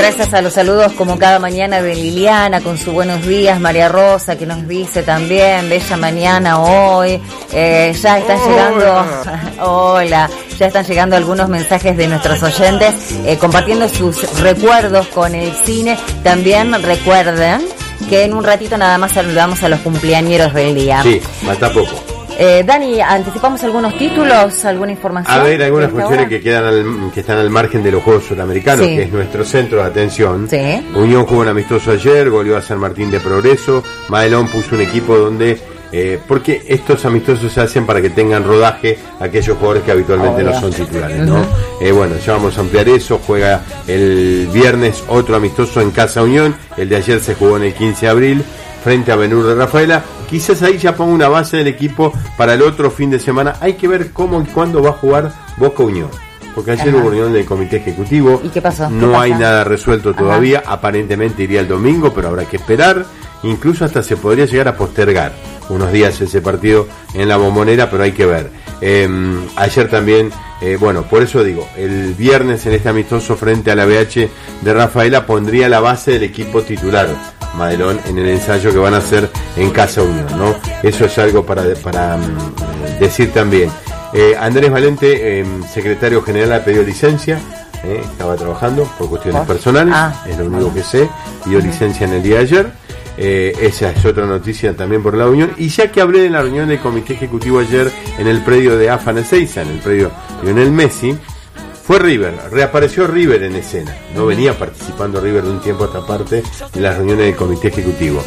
gracias a los saludos como cada mañana de Liliana con su buenos días, María Rosa que nos dice también, bella mañana hoy, ya están llegando, hola, ya están llegando algunos mensajes de nuestros oyentes compartiendo sus recuerdos con el cine. También recuerden que en un ratito nada más saludamos a los cumpleañeros del día. Sí, falta poco. Dani, ¿anticipamos algunos títulos, alguna información? A ver, algunas cuestiones que están al margen de los Juegos Sudamericanos, sí, que es nuestro centro de atención. Sí. Unión jugó un amistoso ayer, goleó a San Martín de Progreso. Madelón puso un equipo donde... porque estos amistosos se hacen para que tengan rodaje aquellos jugadores que habitualmente no son titulares, ¿no? Bueno, ya vamos a ampliar eso. Juega el viernes otro amistoso en Casa Unión. El de ayer se jugó en el 15 de abril frente a Benur de Rafaela. Quizás ahí ya ponga una base del equipo para el otro fin de semana. Hay que ver cómo y cuándo va a jugar Boca Unión, porque ayer hubo reunión del comité ejecutivo. ¿Y qué pasó? No hay nada resuelto todavía. Aparentemente iría el domingo, pero habrá que esperar. Incluso hasta se podría llegar a postergar unos días ese partido en la Bombonera, pero hay que ver. Ayer también, bueno, por eso digo, el viernes en este amistoso frente a la BH de Rafaela pondría la base del equipo titular Madelón en el ensayo que van a hacer en Casa Unión, ¿no? Eso es algo para decir también. Andrés Valente, secretario general, ha pedido licencia. Estaba trabajando por cuestiones personales, es lo único que sé. Pidió licencia en el día de ayer. Esa es otra noticia también por la Unión. Y ya que hablé de la reunión del comité ejecutivo ayer en el predio de AFA en Ezeiza, en el predio Lionel Messi, fue River, reapareció River en escena. No venía participando River de un tiempo a esta parte en las reuniones del comité ejecutivo.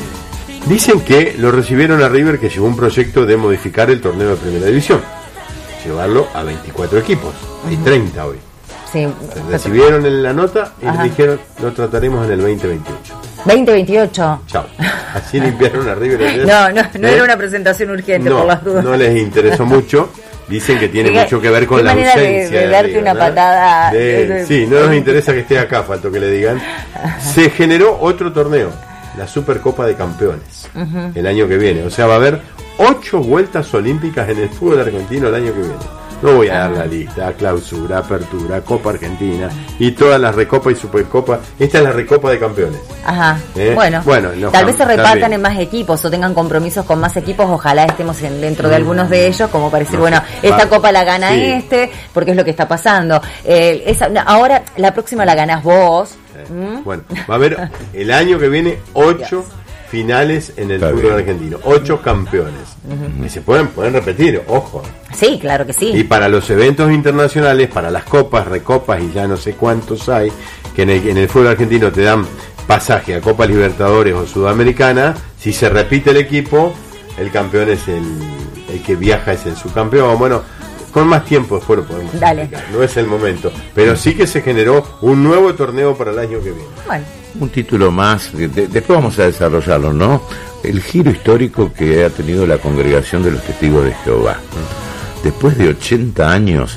Dicen que lo recibieron a River, que llevó un proyecto de modificar el torneo de Primera División, llevarlo a 24 equipos, hay 30 hoy. Sí. Recibieron en la nota y les dijeron, lo trataremos en el 2028. 2028. Chao. Así limpiaron a River ayer. No era una presentación urgente, por las dudas. No les interesó mucho. Dicen que tiene mucho que ver con la ausencia de darte River, una patada. Sí, no nos interesa que esté acá, faltó que le digan. Se generó otro torneo, la Supercopa de Campeones, el año que viene. O sea, va a haber 8 vueltas olímpicas en el fútbol argentino el año que viene. No voy a dar la lista, clausura, apertura, Copa Argentina y todas las recopas y supercopas. Esta es la recopa de campeones. Ajá. Bueno, tal vez se repartan en más equipos o tengan compromisos con más equipos. Ojalá estemos dentro de algunos de ellos, como para decir, esta copa la gana porque es lo que está pasando. Ahora, la próxima la ganás vos. Bueno, va a haber el año que viene 8 finales en el fútbol argentino, 8 campeones. Y se pueden repetir, ojo. Sí, claro que sí. Y para los eventos internacionales, para las copas, recopas y ya no sé cuántos hay, que en el fútbol argentino te dan pasaje a Copa Libertadores o Sudamericana, si se repite el equipo, el campeón es el que viaja, es el subcampeón. Bueno, con más tiempo después lo podemos explicar, no es el momento. Pero sí que se generó un nuevo torneo para el año que viene. Bueno. Un título más, después vamos a desarrollarlo, ¿no? El giro histórico que ha tenido la Congregación de los Testigos de Jehová. Después de 80 años,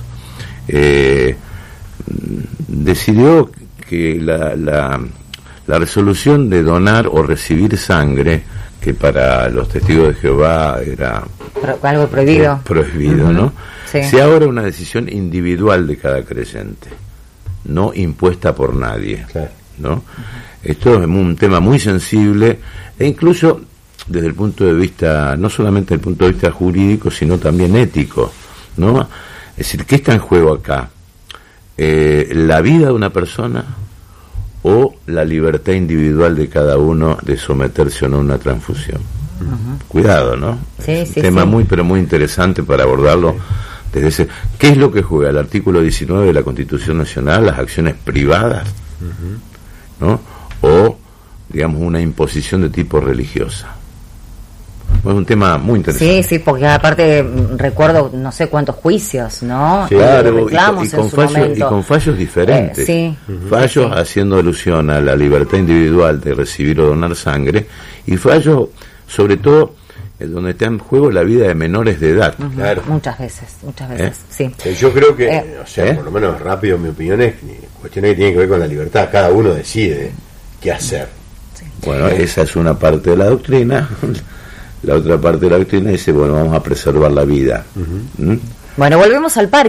decidió que la resolución de donar o recibir sangre, que para los Testigos de Jehová era algo prohibido, ¿no? Sí. Sea ahora una decisión individual de cada creyente, no impuesta por nadie. Claro. ¿No? Esto es un tema muy sensible e incluso desde el punto de vista, no solamente desde el punto de vista jurídico, sino también ético, ¿no? Es decir, ¿qué está en juego acá? ¿La vida de una persona o la libertad individual de cada uno de someterse o no a una transfusión? Cuidado, ¿no? Es un tema muy, pero muy interesante para abordarlo desde ese... ¿Qué es lo que juega el artículo 19 de la Constitución Nacional? Las acciones privadas, ¿no? O, digamos, una imposición de tipo religiosa. Es un tema muy interesante. Sí, porque aparte recuerdo no sé cuántos juicios, ¿no? Claro, y con fallos diferentes. Fallos haciendo alusión a la libertad individual de recibir o donar sangre, y fallos, sobre todo, donde está en juego la vida de menores de edad. Claro. Muchas veces, sí. Yo creo que, por lo menos rápido, mi opinión es cuestiones que tienen que ver con la libertad. Cada uno decide qué hacer. Sí. Bueno, esa es una parte de la doctrina. La otra parte de la doctrina dice, vamos a preservar la vida. Bueno, volvemos al parque.